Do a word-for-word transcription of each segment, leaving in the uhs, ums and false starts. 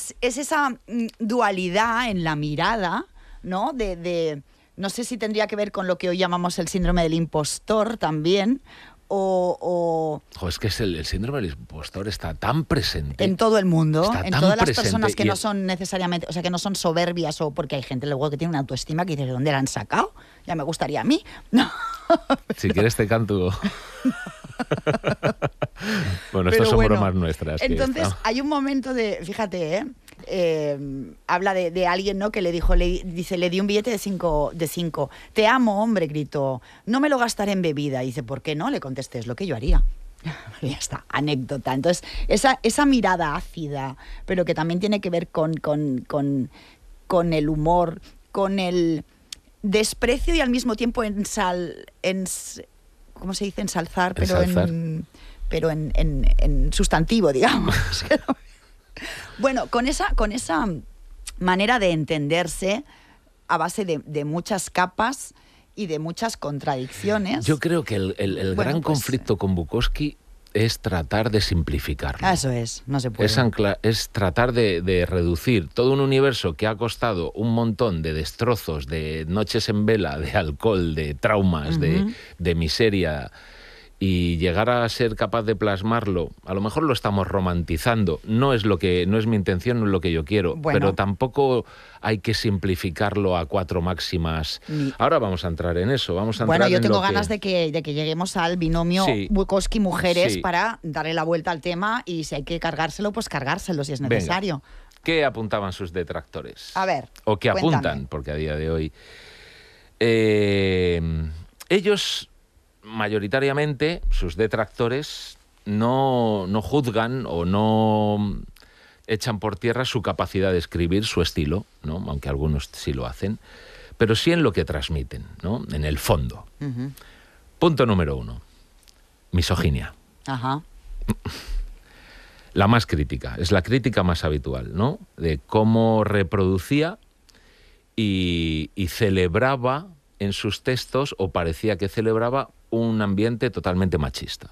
es, es esa dualidad en la mirada, ¿no? De, de, no sé si tendría que ver con lo que hoy llamamos el síndrome del impostor también, o... o jo, es que es el, el síndrome del impostor está tan presente. En todo el mundo, está en tan todas las presente personas que y no es- son necesariamente, o sea, que no son soberbias, o porque hay gente luego que tiene una autoestima que dice, ¿de dónde la han sacado? Ya me gustaría a mí. No. Si quieres te canto. Bueno, Pero estas son bueno, bromas nuestras. que Entonces, estamos- hay un momento de, fíjate, ¿eh? Eh, habla de, de alguien, ¿no? Que le dijo, le, dice, le di un billete de cinco, de cinco. Te amo, hombre, gritó. No me lo gastaré en bebida. Y dice, ¿por qué no? Le contesté, es lo que yo haría. Ya está, anécdota. Entonces, esa, esa mirada ácida, pero que también tiene que ver con, con, con, con el humor, con el desprecio y al mismo tiempo ensal, ens, ¿cómo se dice? Ensalzar, pero Ensalzar. en pero en, en, en sustantivo, digamos. Bueno, con esa, con esa manera de entenderse a base de, de muchas capas y de muchas contradicciones. Yo creo que el, el- el Bueno, gran pues, conflicto con Bukowski es tratar de simplificarlo. Eso es, no se puede. Es, ancla- es tratar de, de reducir todo un universo que ha costado un montón de destrozos, de noches en vela, de alcohol, de traumas, Ujú. de, de miseria, y llegar a ser capaz de plasmarlo. A lo mejor lo estamos romantizando, no es lo que no es mi intención, no es lo que yo quiero, Bueno. pero tampoco hay que simplificarlo a cuatro máximas. Ni- Ahora vamos a entrar en eso, vamos a entrar Bueno, yo en tengo lo ganas que... de que, de que lleguemos al binomio Sí. Bukowski-mujeres Sí. para darle la vuelta al tema y si hay que cargárselo, pues cargárselo si es Venga. necesario. ¿Qué apuntaban sus detractores? A ver, O que cuéntame. apuntan, porque a día de hoy... Eh, ellos, mayoritariamente, sus detractores, no, no juzgan o no echan por tierra su capacidad de escribir, su estilo, ¿no? Aunque algunos sí lo hacen, pero sí en lo que transmiten, ¿no? En el fondo. Ujú. Punto número uno. Misoginia. Ajá. La más crítica, es la crítica más habitual, ¿no? De cómo reproducía y, y celebraba en sus textos, o parecía que celebraba, un ambiente totalmente machista.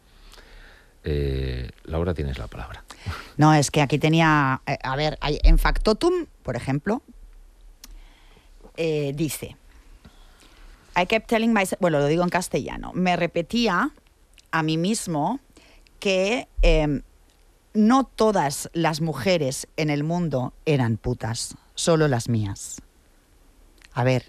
Eh, Laura, tienes la palabra. No, es que aquí tenía... eh, a ver, hay- en Factotum, por ejemplo, eh, dice... I kept telling myself... Bueno, lo digo en castellano. Me repetía a mí mismo que eh, no todas las mujeres en el mundo eran putas, solo las mías. A ver...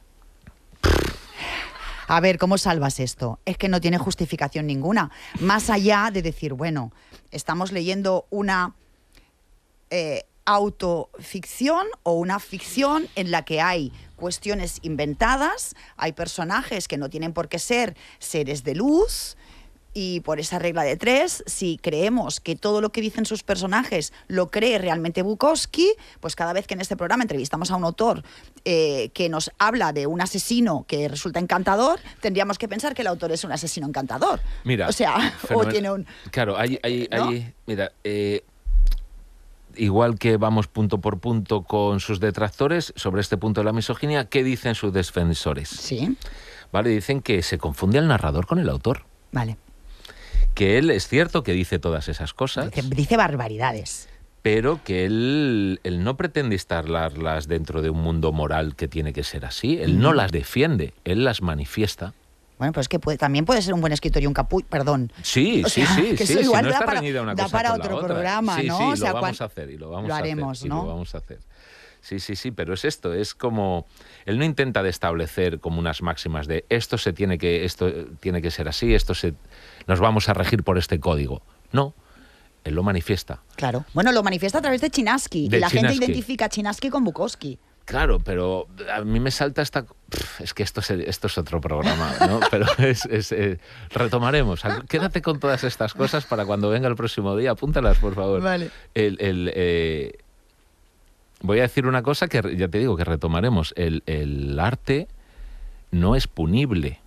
A ver, ¿cómo salvas esto? Es que no tiene justificación ninguna. Más allá de decir, bueno, estamos leyendo una eh, autoficción o una ficción en la que hay cuestiones inventadas, hay personajes que no tienen por qué ser seres de luz, y por esa regla de tres, si creemos que todo lo que dicen sus personajes lo cree realmente Bukowski, pues cada vez que en este programa entrevistamos a un autor eh, que nos habla de un asesino que resulta encantador, tendríamos que pensar que el autor es un asesino encantador. Mira, o sea, o fenomen- tiene un... Claro, hay, hay, ¿no? hay- mira, eh, igual que vamos punto por punto con sus detractores sobre este punto de la misoginia, ¿qué dicen sus defensores? Sí, Vale, dicen que se confunde al narrador con el autor. vale. Que él es cierto que dice todas esas cosas, Dice, dice barbaridades. pero que él, él no pretende instalarlas dentro de un mundo moral que tiene que ser así. Él no las defiende, él las manifiesta. Bueno, pues es que puede, también puede ser un buen escritor y un capullo, perdón. Sí, O sí, sea, sí, que sí, eso si igual no da está para- reñida una da cosa para con la otro otra. programa, sí, ¿no? Sí, O sea, lo vamos cuan- a hacer y lo vamos lo a haremos, hacer. Y ¿no? lo vamos a hacer. Sí, sí, sí, pero es esto, es como... Él no intenta de establecer como unas máximas de esto se tiene que, esto tiene que ser así, esto se... nos vamos a regir por este código. No, él lo manifiesta. Claro. Bueno, lo manifiesta a través de Chinaski. De y la gente Chinaski. identifica a Chinaski con Bukowski. Claro, pero a mí me salta esta... Pff, es que esto es, esto es otro programa, ¿no? Pero es, es, eh, retomaremos. Quédate con todas estas cosas para cuando venga el próximo día. Apúntalas, por favor. Vale. El, el, eh, voy a decir una cosa que ya te digo que retomaremos. El, el arte no es punible.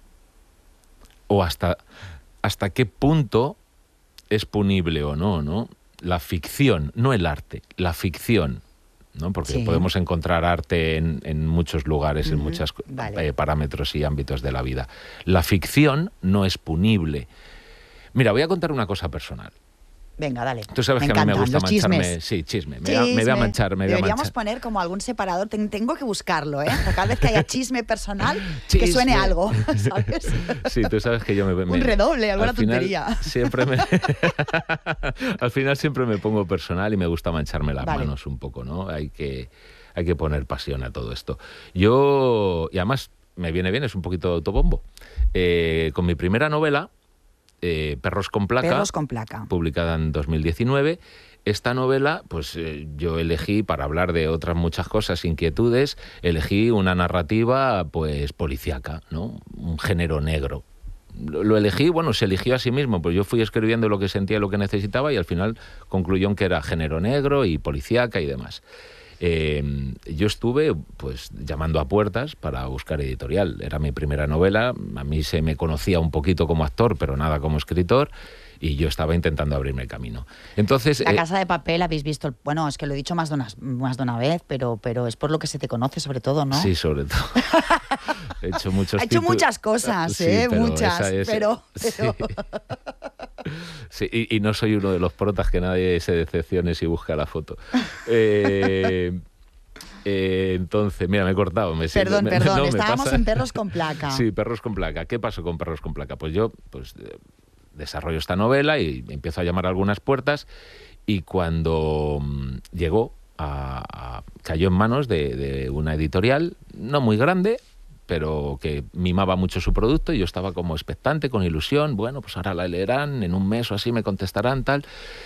O hasta, hasta qué punto es punible o no, ¿no? La ficción, no el arte, la ficción. ¿No? Porque Sí. podemos encontrar arte en, en muchos lugares, en Ujú, muchos vale. eh, parámetros y ámbitos de la vida. La ficción no es punible. Mira, voy a contar una cosa personal. Venga, dale. Tú sabes me que a mí me encantan gusta los mancharme. chismes. Sí, chisme. Me, voy a- me voy a manchar, me voy a Deberíamos manchar. poner como algún separador. Ten- tengo que buscarlo, ¿eh? Para cada vez que haya chisme personal, que Chisme. suene algo, ¿sabes? Sí, tú sabes que yo me... me Un redoble, alguna al final tontería. Siempre me... al final siempre me pongo personal y me gusta mancharme las Vale. manos un poco, ¿no? Hay que, hay que poner pasión a todo esto. Yo... Y además me viene bien, es un poquito autobombo. Eh, con mi primera novela, eh, Perros con placa, Perros con placa. publicada en dos mil diecinueve. Esta novela, pues eh, yo elegí, para hablar de otras muchas cosas, inquietudes, elegí una narrativa, pues, policíaca, ¿no? Un género negro. Lo, lo elegí, bueno, se eligió a sí mismo, pues yo fui escribiendo lo que sentía, lo que necesitaba, y al final concluyó en que era género negro y policíaca y demás. Eh, yo estuve pues llamando a puertas para buscar editorial. Era mi primera novela, a mí se me conocía un poquito como actor, pero nada como escritor, y yo estaba intentando abrirme el camino. Entonces, La eh, Casa de Papel, habéis visto, el- bueno, es que lo he dicho más de una, más de una vez, pero, pero es por lo que se te conoce sobre todo, ¿no? sí, sobre todo. He hecho muchos Ha hecho títulos- muchas cosas, Sí, ¿eh? pero Muchas, esa es- pero... sí. pero- Sí, y, y no soy uno de los protas que nadie se decepcione si busca la foto. Eh, eh, entonces, mira, me he cortado. Me siento- Perdón, me- perdón, no, me estábamos pasa- en Perros con placa. Sí, Perros con placa. ¿Qué pasó con Perros con placa? Pues yo pues, eh, desarrollo esta novela y empiezo a llamar a algunas puertas, y cuando mm, llegó, a, a- cayó en manos de, de una editorial, no muy grande, pero que mimaba mucho su producto, y yo estaba como expectante, con ilusión. Bueno, pues ahora la leerán, en un mes o así me contestarán, tal.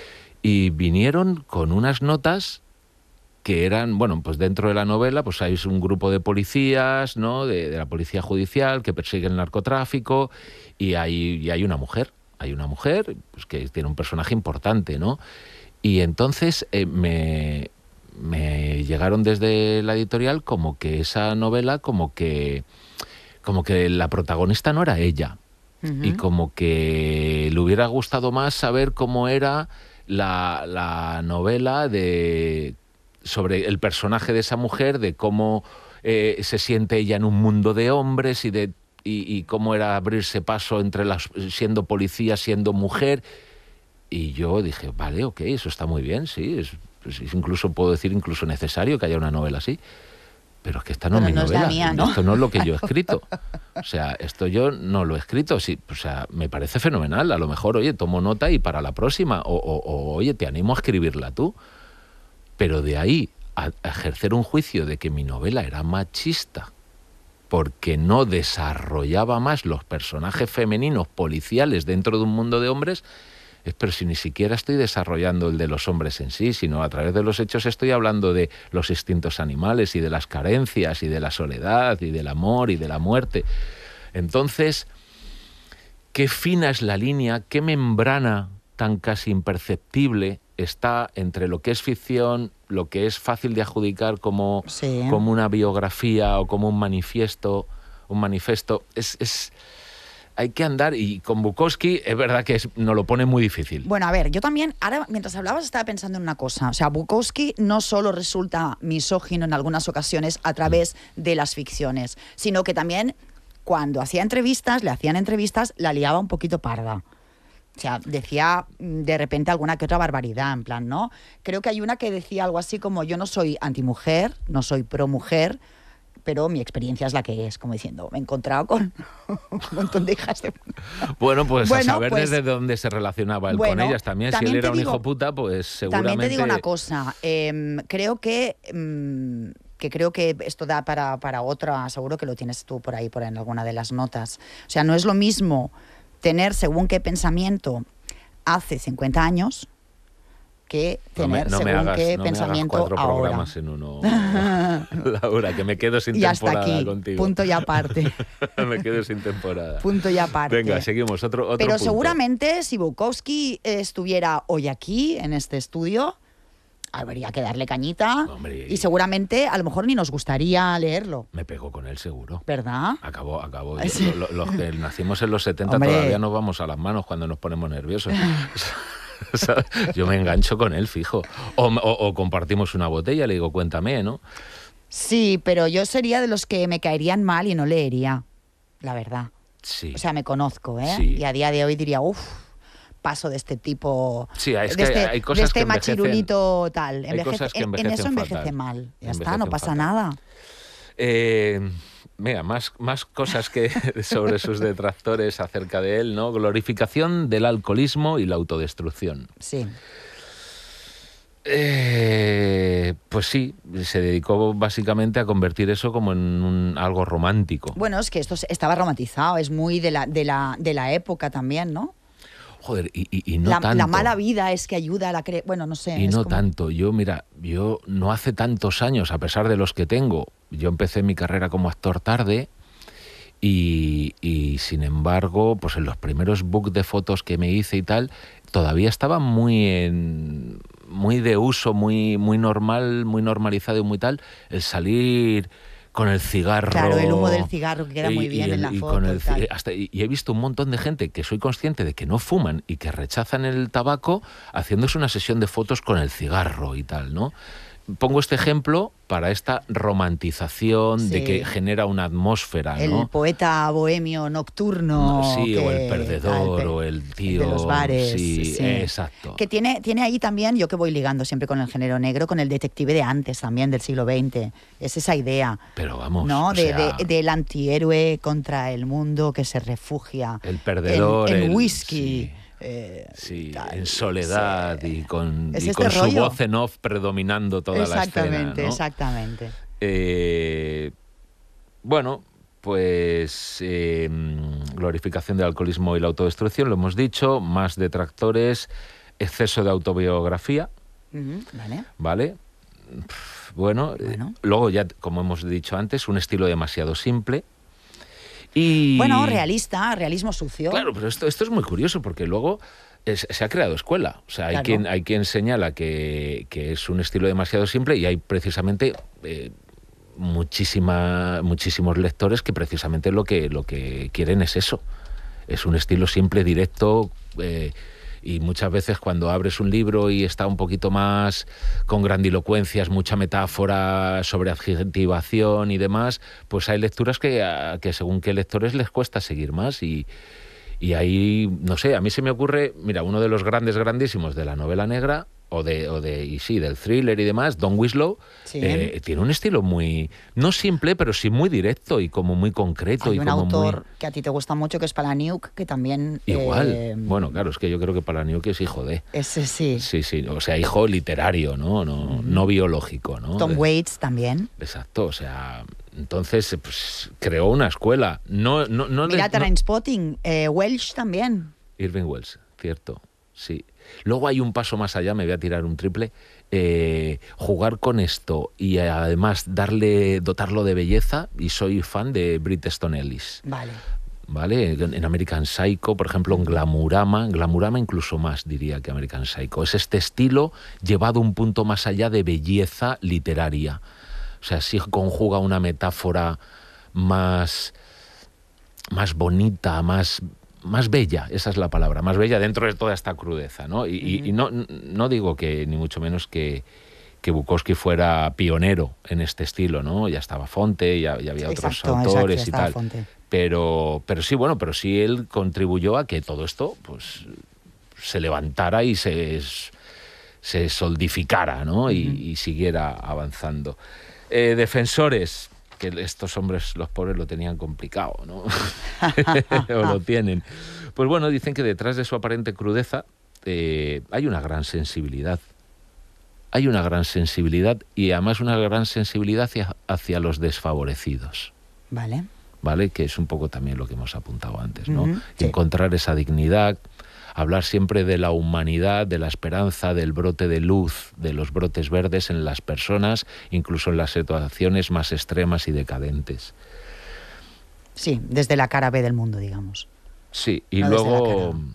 Y vinieron con unas notas que eran, bueno, pues dentro de la novela pues hay un grupo de policías, ¿no? De, de la policía judicial, que persigue el narcotráfico, y hay, y hay una mujer, hay una mujer pues que tiene un personaje importante, ¿no? Y entonces eh, me, me llegaron desde la editorial como que esa novela, como que, como que la protagonista no era ella, Ujú. y como que le hubiera gustado más saber cómo era la, la novela de sobre el personaje de esa mujer, de cómo eh, se siente ella en un mundo de hombres, y de y, y cómo era abrirse paso entre las siendo policía, siendo mujer. Y yo dije, vale, ok, eso está muy bien, sí, es, pues, incluso puedo decir incluso necesario que haya una novela así. Pero es que esta no Pero es mi no es la novela, mía, ¿no? esto no es lo que yo he escrito. O sea, esto yo no lo he escrito, sí, o sea, me parece fenomenal. A lo mejor, oye, tomo nota y para la próxima, o, o, o, oye, te animo a escribirla tú. Pero de ahí a, a ejercer un juicio de que mi novela era machista porque no desarrollaba más los personajes femeninos policiales dentro de un mundo de hombres, es, pero si ni siquiera estoy desarrollando el de los hombres en sí, sino a través de los hechos estoy hablando de los instintos animales y de las carencias y de la soledad y del amor y de la muerte. Entonces, qué fina es la línea, qué membrana tan casi imperceptible está entre lo que es ficción, lo que es fácil de adjudicar como, Sí. como una biografía o como un manifiesto, un manifiesto. Es, es, hay que andar, y con Bukowski es verdad que es, nos lo pone muy difícil. Bueno, a ver, yo también, ahora mientras hablabas estaba pensando en una cosa. O sea, Bukowski no solo resulta misógino en algunas ocasiones a través de las ficciones, sino que también cuando hacía entrevistas, le hacían entrevistas, la liaba un poquito parda. O sea, decía mm, de repente alguna que otra barbaridad, en plan, ¿no? Creo que hay una que decía algo así como: yo no soy antimujer, no soy promujer, pero mi experiencia es la que es, como diciendo, me he encontrado con un montón de hijas de... Bueno, pues Bueno, a saber pues- desde dónde se relacionaba él Bueno, con ellas también. Si también él era te un digo- hijo puta, pues seguramente... También te digo una cosa, eh, creo que, mm, que creo que esto da para, para otra, seguro que lo tienes tú por ahí, por en alguna de las notas. O sea, no es lo mismo tener según qué pensamiento hace cincuenta años que No me, tener no me según hagas, qué no me hagas pensamiento cuatro ahora. programas en uno, Laura, que me quedo sin Y hasta temporada aquí, contigo. punto y aparte, Me quedo sin temporada. punto y aparte. Venga, seguimos. Otro, otro Pero punto. seguramente si Bukowski eh, estuviera hoy aquí, en este estudio, habría que darle cañita. Hombre. Y seguramente a lo mejor ni nos gustaría leerlo, Me pegó con él seguro. ¿verdad? Acabó, acabó. Ay, sí. Lo- lo- los que nacimos en los setenta Hombre. todavía nos vamos a las manos cuando nos ponemos nerviosos. ¿Sabes? Yo me engancho con él, fijo. O, o- o compartimos una botella, le digo, cuéntame, ¿no? Sí, pero yo sería de los que me caerían mal y no leería, la verdad. Sí. O sea, me conozco, ¿eh? Sí. Y a día de hoy diría, uff, paso de este tipo, Sí, es de que este, hay de cosas este que envejecen- machirulito tal. hay Envejece- cosas que en- en, envejecen eso envejece fatal. mal. Ya está, Envejecen no pasa fatal. nada. Eh, Mira, más, más cosas que sobre sus detractores acerca de él, ¿no? Glorificación del alcoholismo y la autodestrucción. Sí. Eh, pues sí, se dedicó básicamente a convertir eso como en un, algo romántico. Bueno, es que esto se- estaba romantizado, es muy de la, de la, de la época también, ¿no? Joder, y, y- y no la, tanto. la mala vida es que ayuda a la cre... Bueno, no sé. Y es no como- tanto. Yo, mira, yo no hace tantos años, a pesar de los que tengo, yo empecé mi carrera como actor tarde y, y sin embargo, pues en los primeros books de fotos que me hice y tal, todavía estaba muy en, muy de uso, muy, muy normal, muy normalizado y muy tal, el salir con el cigarro. Claro, el humo del cigarro que queda muy y- bien y en el- la y foto con el y ci- tal. hasta- y y he visto un montón de gente que soy consciente de que no fuman y que rechazan el tabaco haciéndose una sesión de fotos con el cigarro y tal, ¿no? Pongo este ejemplo para esta romantización de Sí. que genera una atmósfera, El ¿no? poeta bohemio nocturno. No, sí, o el que- perdedor, tal, o el tío... de los bares. Sí, sí. exacto. Que tiene, tiene ahí también, yo que voy ligando siempre con el género negro, con el detective de antes también, del siglo veinte. Es esa idea. Pero vamos, ¿No? o De, sea, de- del antihéroe contra el mundo que se refugia el perdedor, en, en el- whisky. sí. eh, Sí, tal, en soledad sí. y con, Es y este con su rollo. voz en off predominando toda la escena, Exactamente, ¿no? exactamente. Eh, bueno, pues eh, glorificación del alcoholismo y la autodestrucción, lo hemos dicho, más detractores, exceso de autobiografía, Ujú, ¿Vale? ¿vale? Pff, Bueno, eh, Bueno. luego ya, como hemos dicho antes, un estilo demasiado simple. Y... Bueno, realista, realismo sucio. Claro, pero esto, esto es muy curioso porque luego es- se ha creado escuela. O sea, hay, Claro. quien, hay quien señala que, que es un estilo demasiado simple y hay precisamente eh, muchísima, muchísimos lectores que precisamente lo que, lo que quieren es eso. Es un estilo simple, directo, eh, y muchas veces cuando abres un libro y está un poquito más con grandilocuencias, mucha metáfora, sobre adjetivación y demás, pues hay lecturas que, a- que según qué lectores les cuesta seguir más y, y ahí, no sé, a mí se me ocurre, mira, uno de los grandes, grandísimos de la novela negra, o de, o de y sí, del thriller y demás, Don Winslow, Sí. eh, tiene un estilo muy, no simple, pero sí muy directo y como muy concreto. Hay y un como autor muy... que a ti te gusta mucho, que es Palahniuk, que también... Igual. eh, Bueno, claro, es que yo creo que Palahniuk es hijo de... Ese sí. Sí, sí, o sea, hijo literario, ¿no? No, no biológico, ¿no? Tom De- Waits también. Exacto, o sea, entonces pues, creó una escuela. No, no, no, Mira, no- Trainspotting, eh, Welsh también. Irving Welsh, cierto, sí. Luego hay un paso más allá, me voy a tirar un triple. eh, jugar con esto y además darle, dotarlo de belleza, y soy fan de Bret Easton Ellis. Vale. ¿Vale? En American Psycho, por ejemplo, en Glamurama, Glamurama incluso más diría que American Psycho. Es este estilo llevado un punto más allá de belleza literaria. O sea, sí conjuga una metáfora más, más bonita, más, más bella, esa es la palabra, más bella dentro de toda esta crudeza, ¿no? Y, y- y no, no digo que, ni mucho menos que, que Bukowski fuera pionero en este estilo, ¿no? Ya estaba Fonte, ya, ya había otros Exacto, autores exacto, ya y estaba tal. Fonte. Pero, pero sí, bueno, pero sí él contribuyó a que todo esto pues se levantara y se, se solidificara, ¿no? Y, y siguiera avanzando. Eh, defensores, que estos hombres, los pobres, lo tenían complicado, ¿no? O lo tienen. Pues bueno, dicen que detrás de su aparente crudeza eh, hay una gran sensibilidad. Hay una gran sensibilidad y además una gran sensibilidad hacia, hacia los desfavorecidos. Vale. ¿Vale? Que es un poco también lo que hemos apuntado antes, ¿no? Ujú, sí. Encontrar esa dignidad, hablar siempre de la humanidad, de la esperanza, del brote de luz, de los brotes verdes en las personas, incluso en las situaciones más extremas y decadentes. Sí, desde la cara B del mundo, digamos. Sí, y No desde la luego, cara.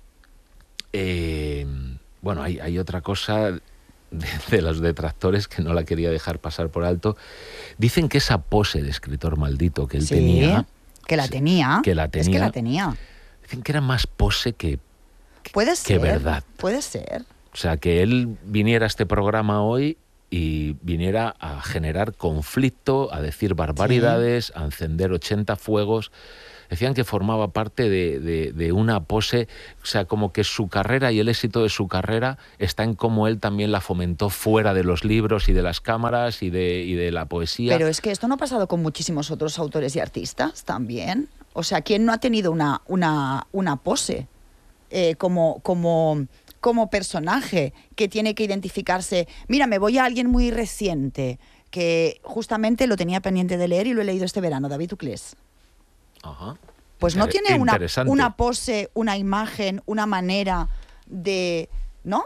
eh, bueno, hay, hay otra cosa de, de los detractores que no la quería dejar pasar por alto. Dicen que esa pose de escritor maldito que él Sí, tenía, que la tenía. que la Es que tenía. la tenía. dicen que era más pose que... Puede ser. verdad. Puede ser. O sea, que él viniera a este programa hoy y viniera a generar conflicto, a decir barbaridades, sí. a encender ochenta fuegos. Decían que formaba parte de, de, de una pose, o sea, como que su carrera y el éxito de su carrera está en cómo él también la fomentó fuera de los libros y de las cámaras y de, y de la poesía. Pero es que esto no ha pasado con muchísimos otros autores y artistas también. O sea, ¿quién no ha tenido una, una, una pose eh, como, como, como personaje que tiene que identificarse? Mira, me voy a alguien muy reciente, que justamente lo tenía pendiente de leer y lo he leído este verano, David Uclés. Ajá. Pues no tiene una, una pose, una imagen, una manera de... ¿no?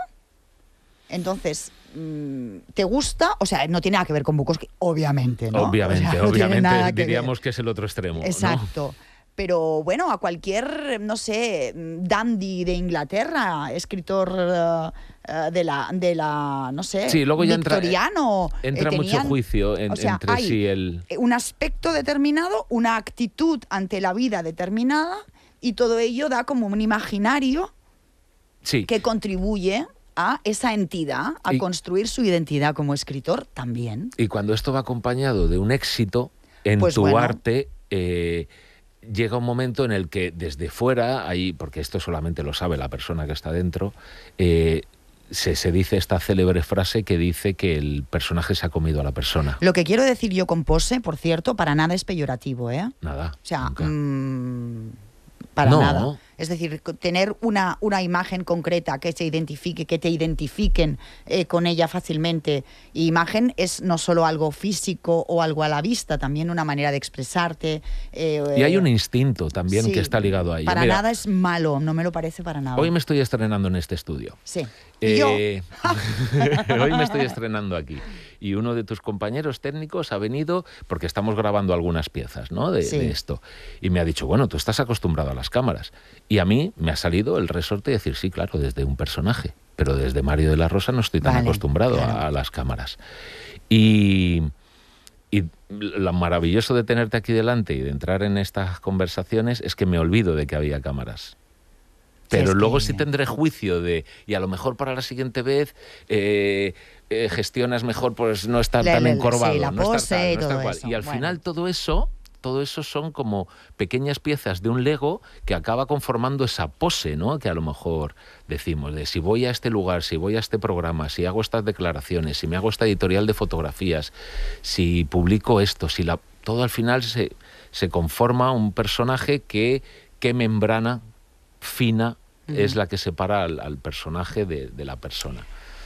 Entonces, ¿te gusta? O sea, no tiene nada que ver con Bukowski, obviamente, ¿no? Obviamente, o sea, no obviamente, que diríamos ver. que es el otro extremo. Exacto. ¿No? Pero bueno, a cualquier, no sé, dandy de Inglaterra, escritor uh, uh, de la, de la, no sé, sí, luego ya victoriano. Entra, entra eh, tenían, mucho juicio en, o sea, entre hay sí el... un aspecto determinado, una actitud ante la vida determinada, y todo ello da como un imaginario sí. que contribuye a esa entidad, a y, construir su identidad como escritor también. Y cuando esto va acompañado de un éxito en pues tu bueno, arte... Eh, llega un momento en el que desde fuera, ahí, porque esto solamente lo sabe la persona que está dentro, eh, se, se dice esta célebre frase que dice que el personaje se ha comido a la persona. Lo que quiero decir yo con pose, por cierto, para nada es peyorativo, ¿eh? Nada. O sea, mmm, para no. nada. Es decir, tener una, una imagen concreta que se identifique, que te identifiquen eh, con ella fácilmente. Y imagen es no solo algo físico o algo a la vista, también una manera de expresarte. Eh, y hay un instinto también sí, que está ligado a ello. Para Mira, nada es malo, no me lo parece para nada. Hoy me estoy estrenando en este estudio. Sí. Eh, ¿Yo? Hoy me estoy estrenando aquí. Y uno de tus compañeros técnicos ha venido, porque estamos grabando algunas piezas, ¿no? de, sí. de esto. Y me ha dicho, bueno, tú estás acostumbrado a las cámaras. Y a mí me ha salido el resorte de decir, sí, claro, desde un personaje. Pero desde Mario de la Rosa no estoy tan vale, acostumbrado claro. a, a las cámaras. Y... Y lo maravilloso de tenerte aquí delante y de entrar en estas conversaciones es que me olvido de que había cámaras. Pero sí, luego que... sí tendré juicio de... Y a lo mejor para la siguiente vez eh, eh, gestionas mejor pues no estar le, tan le, encorvado. Sí, la no pose estar tal, y no todo estar eso. Y al bueno. final todo eso... Todo eso son como pequeñas piezas de un Lego que acaba conformando esa pose, ¿no? Que a lo mejor decimos de si voy a este lugar, si voy a este programa, si hago estas declaraciones, si me hago esta editorial de fotografías, si publico esto, si la... todo al final se, se conforma un personaje que, qué membrana fina uh-huh. es la que separa al, al personaje de, de la persona.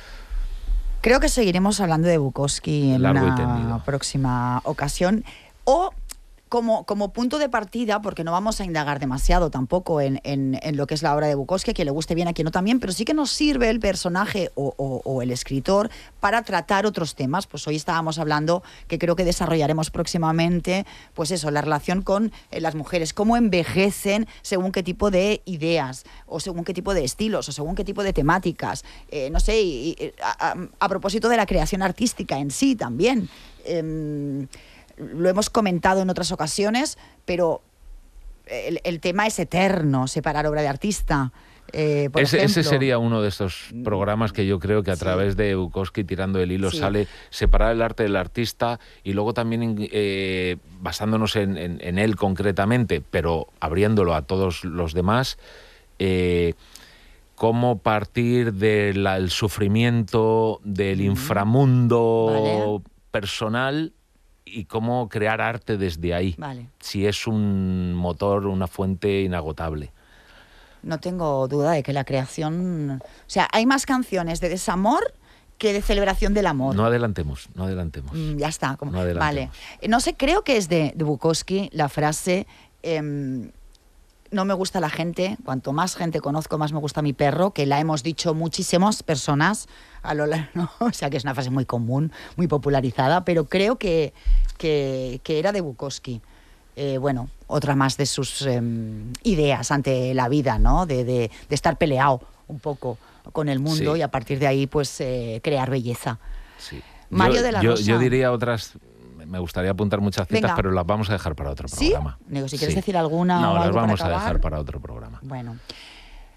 Creo que seguiremos hablando de Bukowski en Largo una próxima ocasión. O... Como, como punto de partida, porque no vamos a indagar demasiado tampoco en, en, en lo que es la obra de Bukowski, a quien le guste bien, a quien no también, pero sí que nos sirve el personaje o, o, o el escritor para tratar otros temas. Pues hoy estábamos hablando, que creo que desarrollaremos próximamente, pues eso, la relación con eh, las mujeres, cómo envejecen según qué tipo de ideas, o según qué tipo de estilos, o según qué tipo de temáticas. Eh, no sé, y, y, a, a, a propósito de la creación artística en sí también. Eh, Lo hemos comentado en otras ocasiones, pero el, el tema es eterno, separar obra de artista. Eh, por ese, ejemplo, ese sería uno de estos programas que yo creo que a sí. través de Bukowski, tirando el hilo, sí. sale separar el arte del artista y luego también eh, basándonos en, en, en él concretamente, pero abriéndolo a todos los demás, eh, cómo partir del sufrimiento, del mm. inframundo vale. personal y cómo crear arte desde ahí, vale. si es un motor, una fuente inagotable. No tengo duda de que la creación... O sea, hay más canciones de desamor que de celebración del amor. No adelantemos, no adelantemos. Mm, ya está. Como, no vale. No sé, creo que es de, de Bukowski la frase... Eh, no me gusta la gente, cuanto más gente conozco, más me gusta mi perro, que la hemos dicho muchísimas personas a lo largo, ¿no? O sea, que es una frase muy común, muy popularizada, pero creo que, que, que era de Bukowski. Eh, bueno, otra más de sus eh, ideas ante la vida, ¿no? De, de, de estar peleado un poco con el mundo sí. y a partir de ahí, pues, eh, crear belleza. Sí. Mario yo, de la yo, Rosa. Yo diría otras... Me gustaría apuntar muchas citas, Venga. pero las vamos a dejar para otro ¿Sí? programa. Digo, si quieres sí. decir alguna no, o las algo vamos para a acabar. dejar para otro programa. Bueno.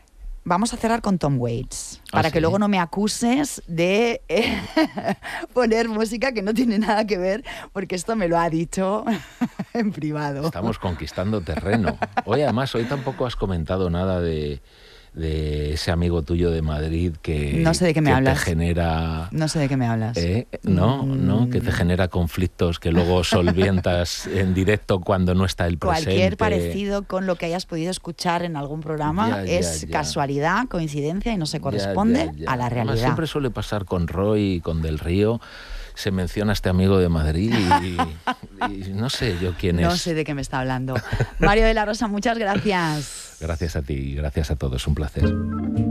vamos a cerrar con Tom Waits, ¿Ah, para sí? que luego no me acuses de eh, poner música que no tiene nada que ver, porque esto me lo ha dicho en privado. Estamos conquistando terreno. Hoy además, hoy tampoco has comentado nada de, de ese amigo tuyo de Madrid que, No sé de qué me que hablas. te genera... No sé de qué me hablas. ¿Eh? No, no, que te genera conflictos que luego solvientas en directo cuando no está el presente. Cualquier parecido con lo que hayas podido escuchar en algún programa Ya, ya, es ya. casualidad, coincidencia y no se Ya, corresponde ya, ya. a la Además, realidad. siempre suele pasar con Roy y con Del Río. Se menciona a este amigo de Madrid y, y no sé yo quién es. No sé de qué me está hablando. Mario de la Rosa, muchas gracias. Gracias a ti y gracias a todos. Un placer.